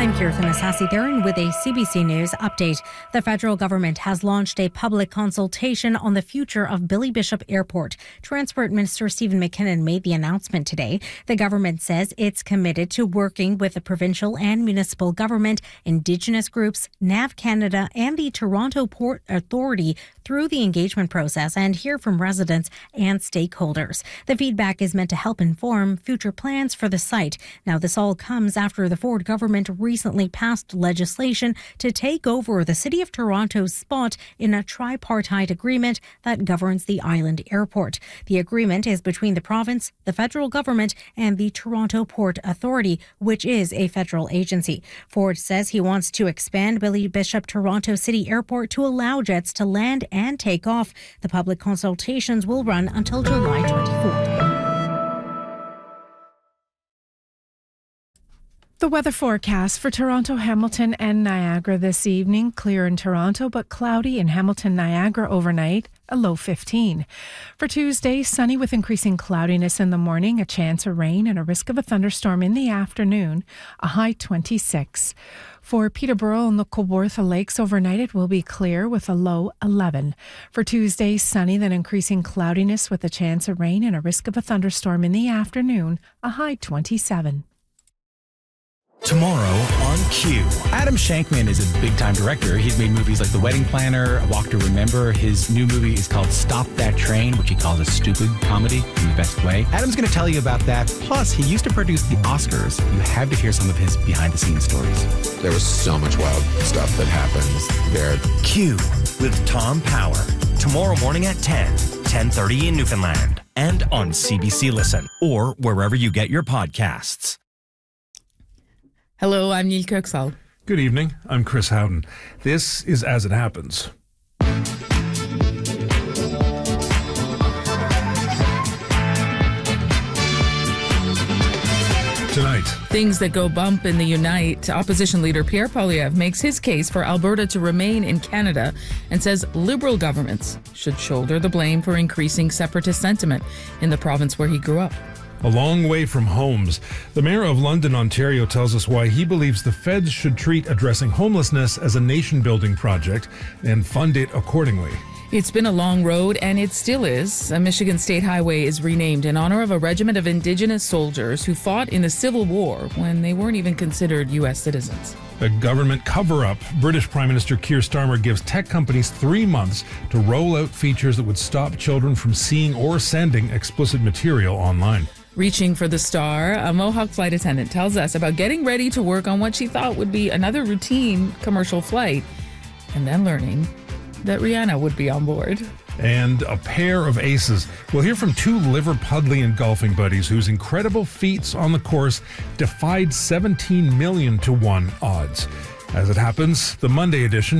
I'm Kirtan Asasi-Theron with a CBC News update. The federal government has launched a public consultation on the future of Billy Bishop Airport. Transport Minister Stephen McKinnon made the announcement today. The government says it's committed to working with the provincial and municipal government, Indigenous groups, NAV Canada and the Toronto Port Authority through the engagement process and hear from residents and stakeholders. The feedback is meant to help inform future plans for the site. Now, this all comes after the Ford government recently passed legislation to take over the City of Toronto's spot in a tripartite agreement that governs the island airport. The agreement is between the province, the federal government, and the Toronto Port Authority, which is a federal agency. Ford says he wants to expand Billy Bishop Toronto City Airport to allow jets to land and take off. The public consultations will run until July 24th. The weather forecast for Toronto, Hamilton and Niagara this evening. Clear in Toronto, but cloudy in Hamilton, Niagara overnight, a low 15. For Tuesday, sunny with increasing cloudiness in the morning, a chance of rain and a risk of a thunderstorm in the afternoon, a high 26. For Peterborough and the Kawartha Lakes overnight, it will be clear with a low 11. For Tuesday, sunny, then increasing cloudiness with a chance of rain and a risk of a thunderstorm in the afternoon, a high 27. Tomorrow on Q. Adam Shankman is a big-time director. He's made movies like The Wedding Planner, A Walk to Remember. His new movie is called Stop That Train, which he calls a stupid comedy in the best way. Adam's going to tell you about that. Plus, he used to produce the Oscars. You have to hear some of his behind-the-scenes stories. There was so much wild stuff that happens there. Q with Tom Power. Tomorrow morning at 10, 10:30 in Newfoundland. And on CBC Listen or wherever you get your podcasts. Hello, I'm Neil Kirksall. Good evening, I'm Chris Howden. This is As It Happens. Tonight, Things that go bump in the Unite. Opposition leader Pierre Poilievre makes his case for Alberta to remain in Canada and says Liberal governments should shoulder the blame for increasing separatist sentiment in the province where he grew up. a long way from homes. The mayor of London, Ontario, tells us why he believes the feds should treat addressing homelessness as a nation-building project and fund it accordingly. It's been a long road, and it still is. A Michigan State highway is renamed in honor of a regiment of Indigenous soldiers who fought in the Civil War when they weren't even considered U.S. citizens. A government cover-up. British Prime Minister Keir Starmer gives tech companies 3 months to roll out features that would stop children from seeing or sending explicit material online. Reaching for the star, a Mohawk flight attendant tells us about getting ready to work on what she thought would be another routine commercial flight, and then learning that Rihanna would be on board. And a pair of aces. We'll hear from two Liverpudlian golfing buddies whose incredible feats on the course defied 17 million to 1 odds. As it happens, the Monday edition